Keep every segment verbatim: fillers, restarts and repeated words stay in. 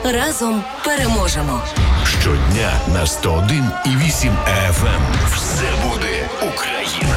Разом переможемо. Щодня на сто один і вісім еф ем. Все буде Україна.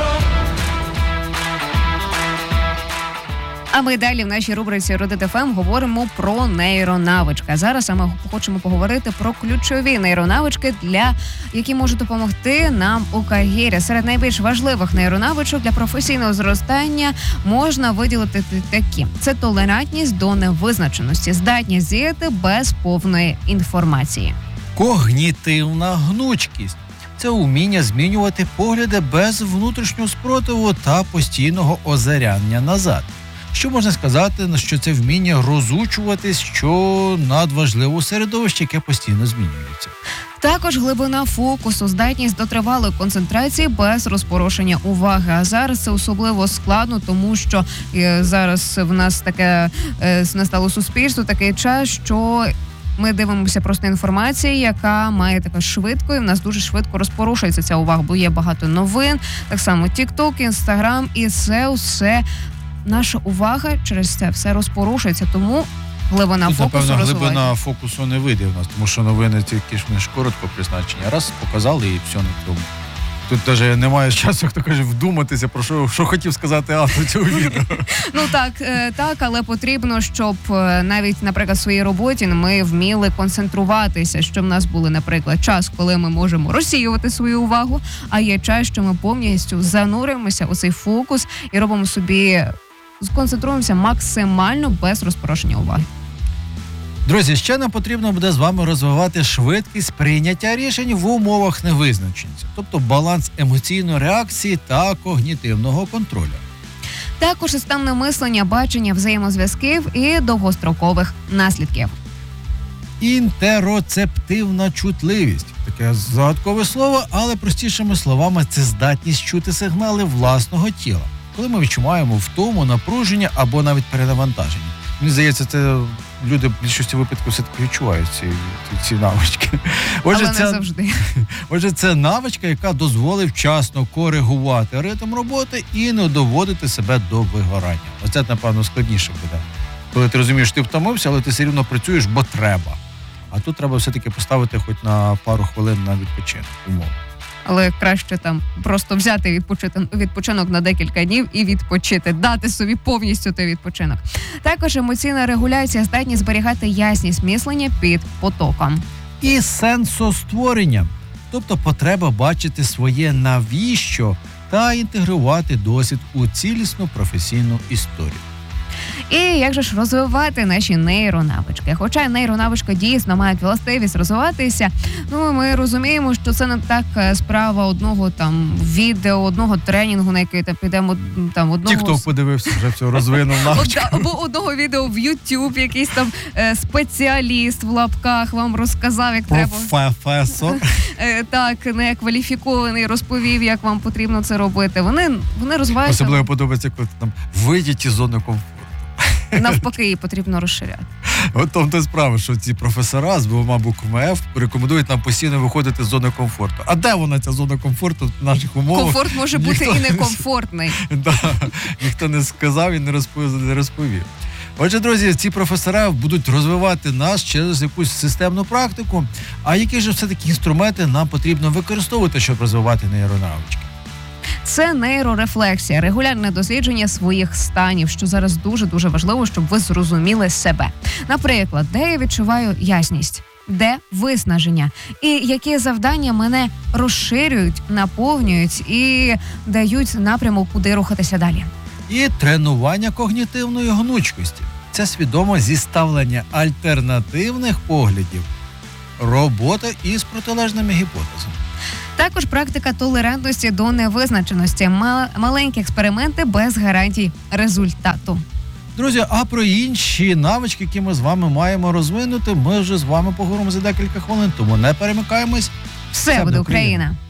А ми далі в нашій рубриці «Родит еф ем» говоримо про нейронавички. А зараз ми хочемо поговорити про ключові нейронавички, для які можуть допомогти нам у кар'єрі. Серед найбільш важливих нейронавичок для професійного зростання можна виділити такі. Це толерантність до невизначеності, здатність діяти без повної інформації. Когнітивна гнучкість – це уміння змінювати погляди без внутрішнього спротиву та постійного озиряння назад. Що можна сказати, що це вміння розучуватись, що надважливо середовище, яке постійно змінюється. Також глибина фокусу, здатність до тривалої концентрації без розпорошення уваги. А зараз це особливо складно, тому що е, зараз в нас таке е, настало суспільство, такий час, що ми дивимося просто інформацію, яка має така швидко, і в нас дуже швидко розпорушується ця увага, бо є багато новин, так само TikTok, Instagram, і це все... Наша увага через це все розпорушується, тому глибина Тут, фокусу напевно, розвивається. глибина фокусу не вийде в нас, тому що новини тільки ж не ж коротко призначення. Раз показали і все на тому. Тут навіть немає часу, хто каже, вдуматися, про що, що хотів сказати автор цього відео. Ну так, так, але потрібно, щоб навіть, наприклад, в своїй роботі ми вміли концентруватися, щоб в нас були, наприклад, час, коли ми можемо розсіювати свою увагу, а є час, що ми повністю зануримося у цей фокус і робимо собі, сконцентруємося максимально без розпорошення уваги. Друзі, ще нам потрібно буде з вами розвивати швидкість прийняття рішень в умовах невизначеності, тобто баланс емоційної реакції та когнітивного контролю. Також системне мислення, бачення взаємозв'язків і довгострокових наслідків. Інтероцептивна чутливість. Таке загадкове слово, але простішими словами це здатність чути сигнали власного тіла, коли ми відчуваємо втому, напруження або навіть перенавантаження. Мені здається, це люди в більшості випадків все-таки відчувають ці, ці навички. Отже, Але не це, завжди. Отже, це навичка, яка дозволить вчасно коригувати ритм роботи і не доводити себе до вигорання. Оце, напевно, складніше буде. Коли ти розумієш, ти втомився, але ти все рівно працюєш, бо треба. А тут треба все-таки поставити хоч на пару хвилин на відпочинок, умовно. Але краще там просто взяти відпочити, відпочинок на декілька днів і відпочити, дати собі повністю той відпочинок. Також емоційна регуляція, здатність зберігати ясність мислення під потоком. І сенсостворення, тобто потреба бачити своє навіщо та інтегрувати досвід у цілісну професійну історію. І як же ж розвивати наші нейронавички? Хоча нейронавички дійсно мають властивість розвиватися, ну ми розуміємо, що це не так справа одного там відео, одного тренінгу, на який там підемо там одного... Тік-ток подивився, вже все розвинув навичку. Або одного відео в YouTube, якийсь там е, спеціаліст в лапках вам розказав, як треба... Професор. Е, так, некваліфікований, розповів, як вам потрібно це робити. Вони, вони розвиваються... Особливо подобається, коли там вийдіть із зони комфорту. Навпаки, її потрібно розширяти. От тому то справа, що ці професора з двома буквами F рекомендують нам постійно виходити з зони комфорту. А де вона, ця зона комфорту в наших умовах? Комфорт може бути ніхто... і некомфортний. Да, ніхто не сказав і не розповів, не розповів. Отже, друзі, ці професора будуть розвивати нас через якусь системну практику. А які ж все-таки інструменти нам потрібно використовувати, щоб розвивати нейронавички? Це нейрорефлексія, регулярне дослідження своїх станів, що зараз дуже-дуже важливо, щоб ви зрозуміли себе. Наприклад, де я відчуваю ясність, де виснаження, і які завдання мене розширюють, наповнюють і дають напрямок, куди рухатися далі. І тренування когнітивної гнучкості. Це свідоме зіставлення альтернативних поглядів, робота із протилежними гіпотезами. Також практика толерантності до невизначеності, маленькі експерименти без гарантій результату. Друзі, а про інші навички, які ми з вами маємо розвинути, ми вже з вами поговоримо за декілька хвилин, тому не перемикаємось. Все буде Україна!